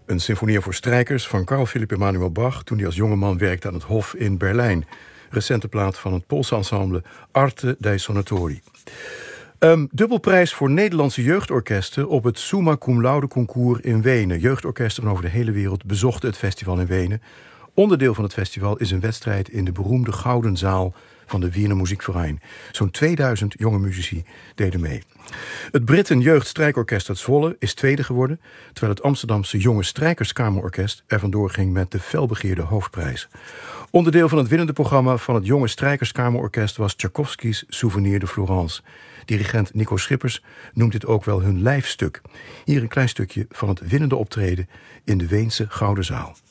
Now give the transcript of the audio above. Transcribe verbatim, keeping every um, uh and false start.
Een symfonie voor strijkers van Carl Philipp Emanuel Bach toen hij als jongeman werkte aan het Hof in Berlijn. Recente plaat van het Poolse ensemble Arte dei Suonatori. Um, dubbelprijs voor Nederlandse jeugdorkesten op het Summa Cum Laude Concours in Wenen. Jeugdorkesten van over de hele wereld bezochten het festival in Wenen. Onderdeel van het festival is een wedstrijd in de beroemde Gouden Zaal van de Wiener Muziekverein. Zo'n tweeduizend jonge muzici deden mee. Het Britten Jeugdstrijkorkest uit Zwolle is tweede geworden, terwijl het Amsterdamse Jonge Strijkerskamerorkest er vandoor ging met de felbegeerde hoofdprijs. Onderdeel van het winnende programma van het Jonge Strijkerskamerorkest was Tchaikovsky's Souvenir de Florence. Dirigent Nico Schippers noemt dit ook wel hun lijfstuk. Hier een klein stukje van het winnende optreden in de Weense Gouden Zaal.